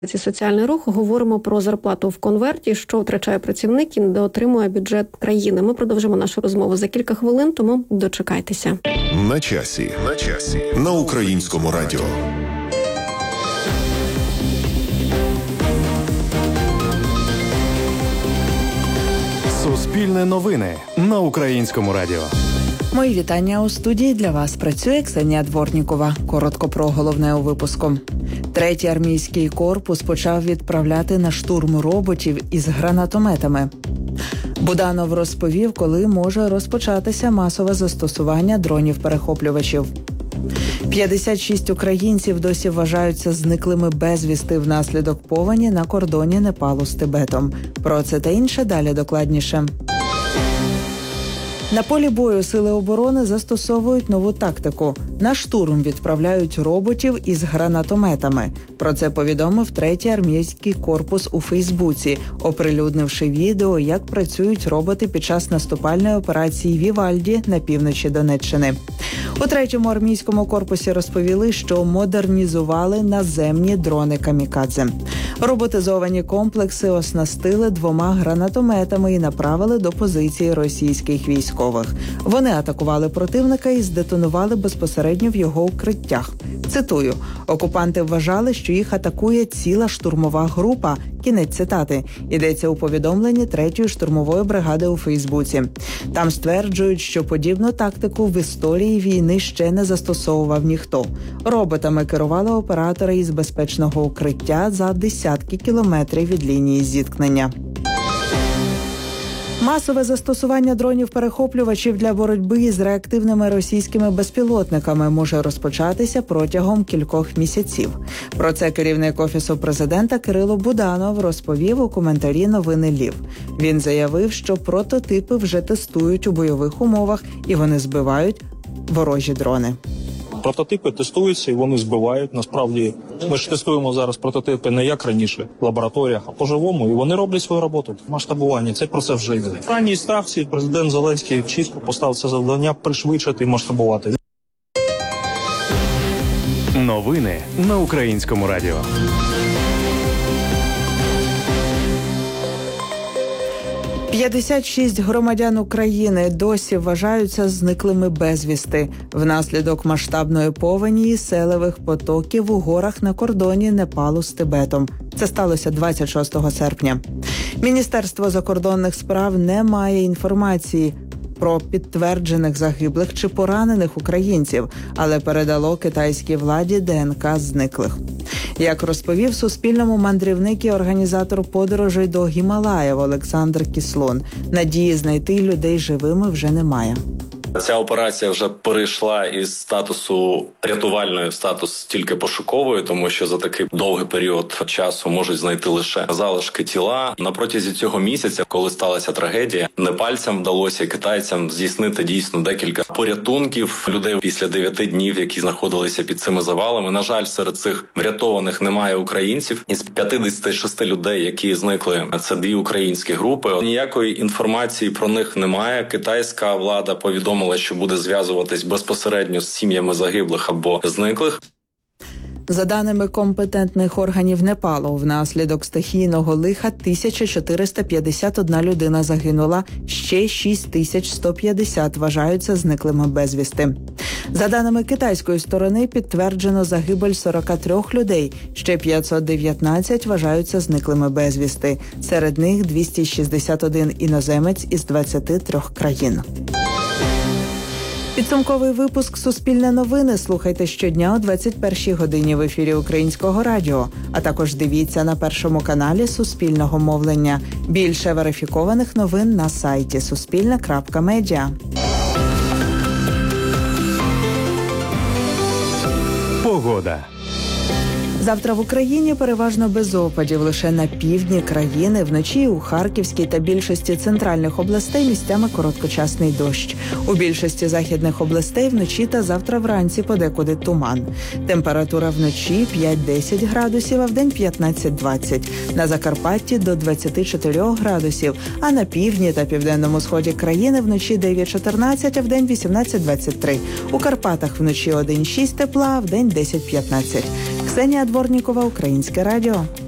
Соціальний рух, говоримо про зарплату в конверті, що втрачає працівник і недоотримує бюджет країни. Ми продовжимо нашу розмову за кілька хвилин, тому дочекайтеся. На часі. На Українському радіо. Суспільне новини на Українському радіо. Мої вітання у студії. Для вас працює Ксенія Дворнікова. Коротко про головне у випуску. Третій армійський корпус почав відправляти на штурм роботів із гранатометами. Буданов розповів, коли може розпочатися масове застосування дронів-перехоплювачів. 56 українців досі вважаються зниклими безвісти внаслідок повені на кордоні Непалу з Тибетом. Про це та інше далі докладніше. На полі бою Сили оборони застосовують нову тактику. На штурм відправляють роботів із гранатометами. Про це повідомив третій армійський корпус у Фейсбуці, оприлюднивши відео, як працюють роботи під час наступальної операції «Вівальді» на півночі Донеччини. У третьому армійському корпусі розповіли, що модернізували наземні дрони-камікадзе. Роботизовані комплекси оснастили 2 гранатометами і направили до позиції російських військових. Вони атакували противника і здетонували безпосередньо в його укриттях. Цитую: «Окупанти вважали, що їх атакує ціла штурмова група». Кінець цитати. Йдеться у повідомленні 3-ї штурмової бригади у Фейсбуці. Там стверджують, що подібну тактику в історії війни ще не застосовував ніхто. Роботами керували оператори із безпечного укриття за десятки кілометрів від лінії зіткнення. Масове застосування дронів-перехоплювачів для боротьби із реактивними російськими безпілотниками може розпочатися протягом кількох місяців. Про це керівник Офісу президента Кирило Буданов розповів у коментарі «Новини Львів». Він заявив, що прототипи вже тестують у бойових умовах і вони збивають ворожі дрони. Прототипи тестуються і вони збивають. Насправді, ми ж тестуємо зараз прототипи не як раніше в лабораторіях, а по-живому, і вони роблять свою роботу. Масштабування – цей процес вже йде. В ранній ставці президент Зеленський чітко поставив це завдання пришвидшити і масштабувати. Новини на Українському радіо. – 56 громадян України досі вважаються зниклими безвісти внаслідок масштабної повені і селевих потоків у горах на кордоні Непалу з Тибетом. Це сталося 26 серпня. Міністерство закордонних справ не має інформації про підтверджених загиблих чи поранених українців, але передало китайській владі ДНК зниклих. Як розповів Суспільному мандрівник і організатор подорожей до Гімалаїв Олександр Кіслун, надії знайти людей живими вже немає. Ця операція вже перейшла із статусу рятувальної в статус тільки пошукової, тому що за такий довгий період часу можуть знайти лише залишки тіла. На протязі цього місяця, коли сталася трагедія, непальцям вдалося китайцям здійснити дійсно декілька порятунків людей після 9 днів, які знаходилися під цими завалами. На жаль, серед цих врятованих немає українців. Із 56 людей, які зникли, це 2 українські групи. Ніякої інформації про них немає. Китайська влада повідомила, що буде зв'язуватись безпосередньо з сім'ями загиблих або зниклих. За даними компетентних органів Непалу, внаслідок стихійного лиха 1451 людина загинула, ще 6150 вважаються зниклими безвісти. За даними китайської сторони, підтверджено загибель 43 людей, ще 519 вважаються зниклими безвісти. Серед них 261 іноземець із 23 країн. Підсумковий випуск «Суспільне новини» слухайте щодня о 21-й годині в ефірі Українського радіо, а також дивіться на Першому каналі Суспільного мовлення. Більше верифікованих новин на сайті suspilne.media. Погода. Завтра в Україні переважно без опадів. Лише на півдні країни, вночі у Харківській та більшості центральних областей місцями короткочасний дощ. У більшості західних областей вночі та завтра вранці подекуди туман. Температура вночі 5-10 градусів, а вдень 15-20. На Закарпатті до 24 градусів, а на півдні та південному сході країни вночі 9-14, а вдень 18-23. У Карпатах вночі 1-6 тепла, а вдень 10-15. Ксенія Дворнікова, Українське радіо.